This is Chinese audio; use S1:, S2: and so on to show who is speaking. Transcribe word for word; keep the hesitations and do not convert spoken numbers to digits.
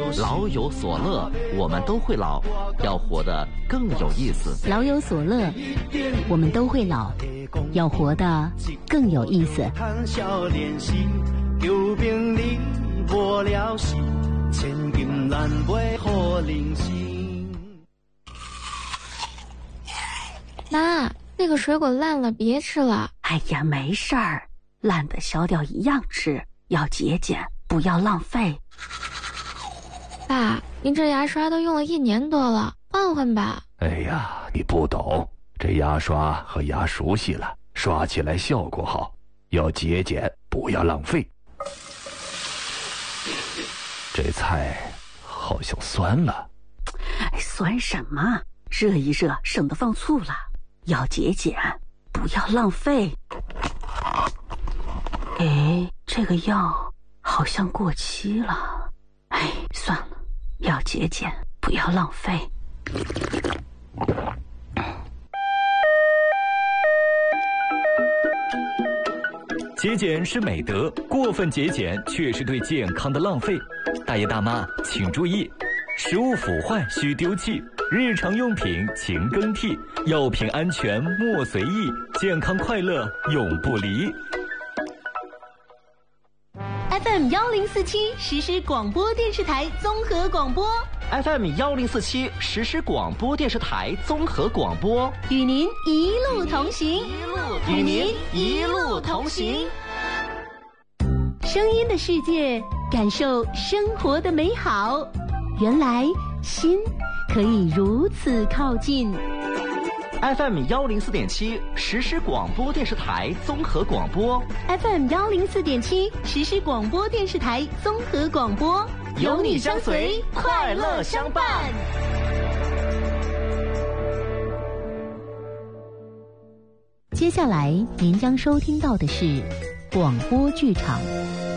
S1: 老有所乐，我们都会老，要活得更有意思。
S2: 老有所乐，我们都会老，要活得更有意思。
S3: 妈，那个水果烂了，别吃了。
S2: 哎呀，没事儿，烂的削掉一样吃，要节俭，不要浪费。
S3: 爸，您这牙刷都用了一年多了，换换吧。
S4: 哎呀，你不懂，这牙刷和牙熟悉了，刷起来效果好，要节俭，不要浪费。这菜好像酸了。
S2: 哎，酸什么？热一热，省得放醋了。要节俭，不要浪费。哎，这个药好像过期了。哎，算了，要节俭，不要浪费。
S5: 节俭是美德，过分节俭却是对健康的浪费。大爷大妈请注意，食物腐坏需丢弃，日常用品勤更替，药品安全莫随意，健康快乐永不离。
S6: F M 幺零四七实时广播电视台综合广播
S1: F M 幺零四七实时广播电视台综合广播，
S6: 与您一路同行，
S1: 与您一路同行。
S6: 声音的世界，感受生活的美好。原来心可以如此靠近。
S1: F M 幺零四点七实时广播电视台综合广播
S6: ，F M 幺零四点七实时广播电视台综合广播，
S1: 有你相随，快乐相伴。
S2: 接下来您将收听到的是广播剧场。